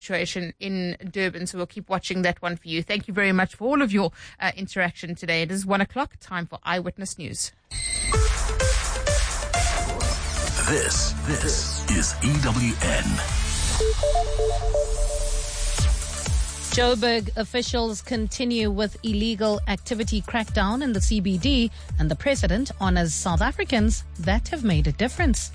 situation in Durban. So we'll keep watching that one for you. Thank you very much for all of your interaction today. It is 1:00, time for Eyewitness News. This is EWN. Joburg officials continue with illegal activity crackdown in the CBD, and the president honors South Africans that have made a difference.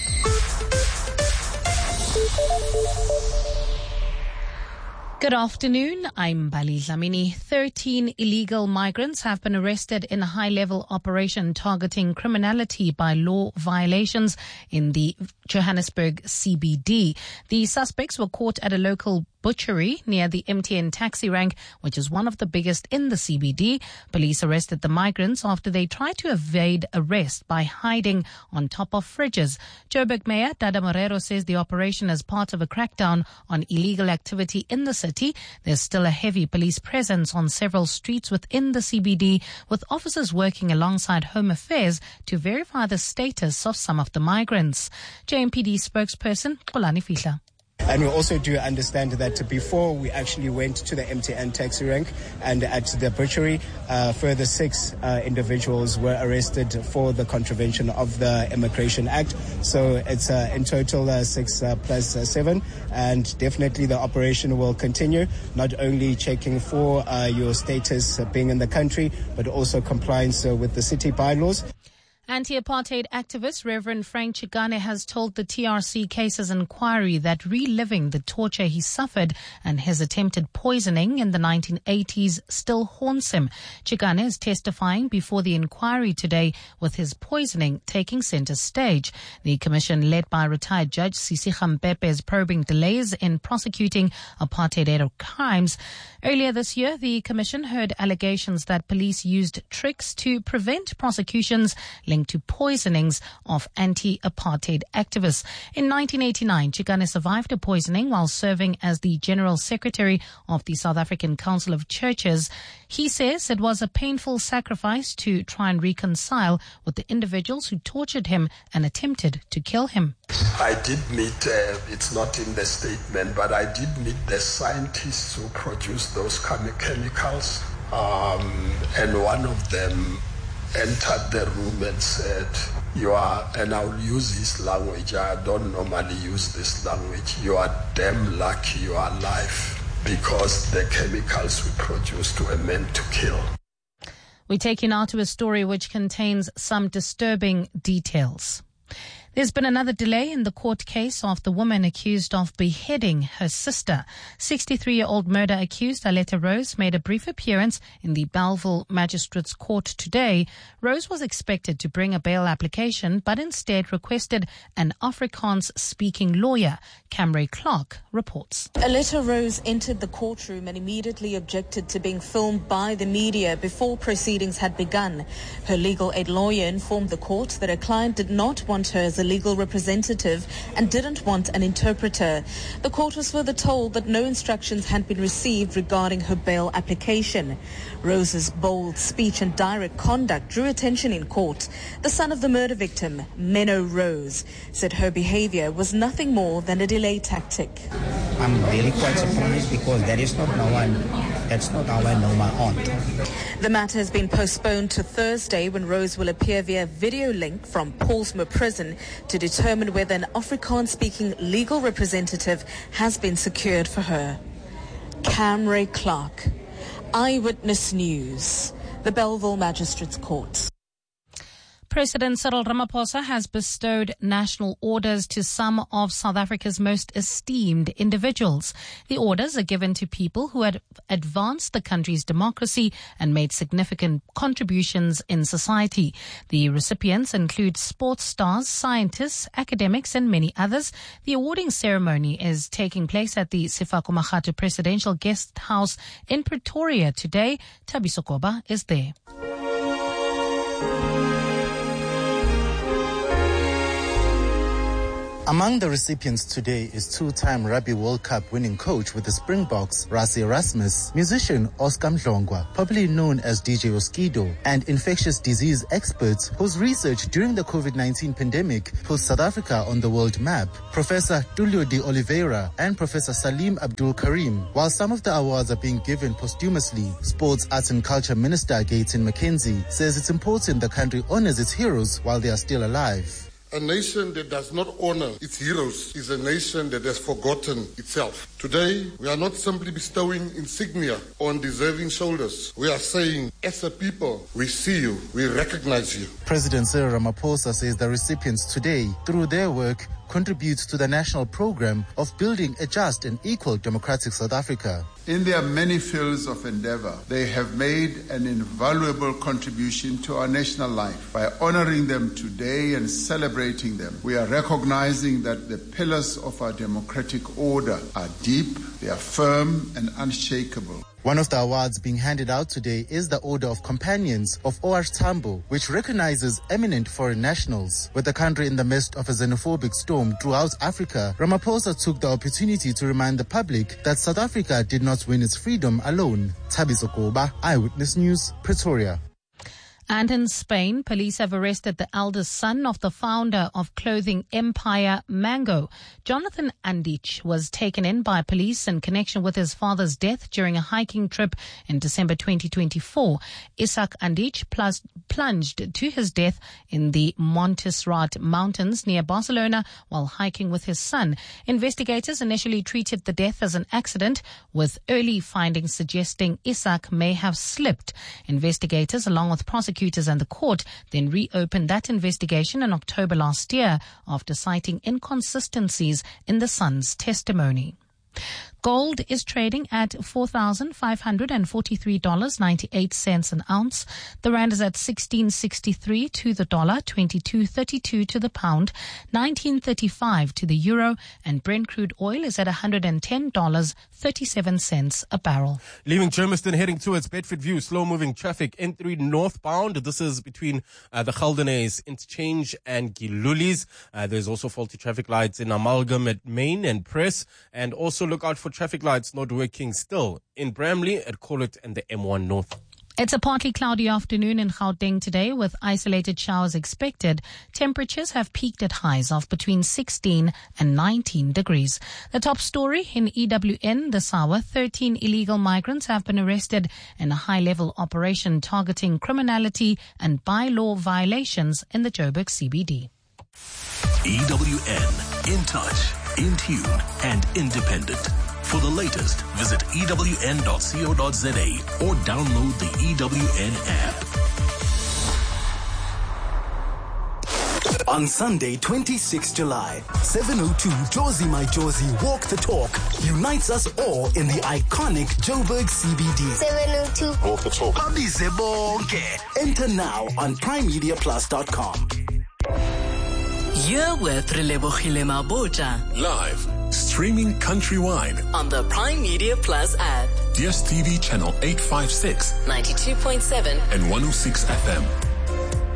Good afternoon, I'm Bali Dlamini. 13 illegal migrants have been arrested in a high-level operation targeting criminality by law violations in the Johannesburg CBD. The suspects were caught at a local butchery near the MTN taxi rank, which is one of the biggest in the CBD. Police arrested the migrants after they tried to evade arrest by hiding on top of fridges. Joburg Mayor Dada Morero says the operation is part of a crackdown on illegal activity in the city. There's still a heavy police presence on several streets within the CBD, with officers working alongside Home Affairs to verify the status of some of the migrants. JMPD spokesperson Xolani Fihla. And we also do understand that before we actually went to the MTN taxi rank and at the butchery, further 6 individuals were arrested for the contravention of the Immigration Act. So it's in total 6 plus 7. And definitely the operation will continue, not only checking for your status being in the country, but also compliance with the city bylaws. Anti-apartheid activist Reverend Frank Chikane has told the TRC Cases Inquiry that reliving the torture he suffered and his attempted poisoning in the 1980s still haunts him. Chikane is testifying before the inquiry today, with his poisoning taking center stage. The commission, led by retired Judge Sisi Gampepe, is probing delays in prosecuting apartheid-era crimes. Earlier this year, the commission heard allegations that police used tricks to prevent prosecutions linked to poisonings of anti-apartheid activists. In 1989, Chikane survived a poisoning while serving as the General Secretary of the South African Council of Churches. He says it was a painful sacrifice to try and reconcile with the individuals who tortured him and attempted to kill him. I did meet, it's not in the statement, but I did meet the scientists who produced those chemicals, and one of them entered the room and said, and I'll use this language, I don't normally use this language, you are damn lucky you are alive, because the chemicals we produced were meant to kill. We take you now to a story which contains some disturbing details. There's been another delay in the court case of the woman accused of beheading her sister. 63-year-old murder accused Aletta Rose made a brief appearance in the Bellville Magistrates Court today. Rose was expected to bring a bail application, but instead requested an Afrikaans-speaking lawyer. Camry Clark reports. Aletta Rose entered the courtroom and immediately objected to being filmed by the media before proceedings had begun. Her legal aid lawyer informed the court that her client did not want her as a legal representative and didn't want an interpreter. The court was further told that no instructions had been received regarding her bail application. Rose's bold speech and direct conduct drew attention in court. The son of the murder victim, Menno Rose, said her behavior was nothing more than a delay tactic. I'm really quite surprised because that's not how I know my aunt. The matter has been postponed to Thursday, when Rose will appear via video link from Paulsmoor Prison to determine whether an Afrikaans-speaking legal representative has been secured for her. Camry Clark, Eyewitness News, the Bellville Magistrates Court. President Cyril Ramaphosa has bestowed national orders to some of South Africa's most esteemed individuals. The orders are given to people who had advanced the country's democracy and made significant contributions in society. The recipients include sports stars, scientists, academics, and many others. The awarding ceremony is taking place at the Sefako Makgatho Presidential Guest House in Pretoria today. Thabiso Koba is there. Among the recipients today is two-time Rugby World Cup winning coach with the Springboks, Rassie Erasmus, musician Oscar Mdlongwa, popularly known as DJ Oskido, and infectious disease experts whose research during the COVID-19 pandemic put South Africa on the world map, Professor Tulio de Oliveira and Professor Salim Abdul Karim. While some of the awards are being given posthumously, Sports, Arts and Culture Minister Gayton McKenzie says it's important the country honors its heroes while they are still alive. A nation that does not honor its heroes is a nation that has forgotten itself. Today, we are not simply bestowing insignia on deserving shoulders. We are saying, as a people, we see you, we recognize you. President Cyril Ramaphosa says the recipients today, through their work, contributes to the national program of building a just and equal democratic South Africa. In their many fields of endeavor, they have made an invaluable contribution to our national life. By honoring them today and celebrating them, we are recognizing that the pillars of our democratic order are deep, they are firm and unshakable. One of the awards being handed out today is the Order of Companions of OR Tambo, which recognizes eminent foreign nationals. With the country in the midst of a xenophobic storm throughout Africa, Ramaphosa took the opportunity to remind the public that South Africa did not win its freedom alone. Thabiso Koba, Eyewitness News, Pretoria. And in Spain, police have arrested the eldest son of the founder of clothing empire Mango. Jonathan Andich was taken in by police in connection with his father's death during a hiking trip in December 2024. Isaac Andich plunged to his death in the Montserrat Mountains near Barcelona while hiking with his son. Investigators initially treated the death as an accident, with early findings suggesting Isaac may have slipped. Investigators, along with prosecutors and the court, then reopened that investigation in October last year after citing inconsistencies in the son's testimony. Gold is trading at $4,543.98 an ounce. The rand is at 16.63 to the dollar, 22.32 to the pound, 19.35 to the euro, and Brent crude oil is at $110.37 a barrel. Leaving Germiston, heading towards Bedford View, slow-moving traffic N3 northbound. This is between the Geldenays Interchange and Gilulis. There's also faulty traffic lights in Amalgam at Main and Press, and also look out for traffic lights not working still in Bramley at Collet and the M1 North. It's a partly cloudy afternoon in Gauteng today with isolated showers expected. Temperatures have peaked at highs of between 16 and 19 degrees. The top story in EWN this hour, 13 illegal migrants have been arrested in a high-level operation targeting criminality and bylaw violations in the Joburg CBD. EWN, in touch, in tune and independent. For the latest, visit ewn.co.za or download the EWN app. On Sunday, 26 July, 7:02 Jozi My Jozi Walk the Talk unites us all in the iconic Joburg CBD. 7:02 Walk the Talk. Abize bonke. Enter now on primemediaplus.com. You're with Relebohile Maboja. Live, streaming countrywide on the Prime Media Plus app. DSTV channel 856, 92.7 and 106 FM.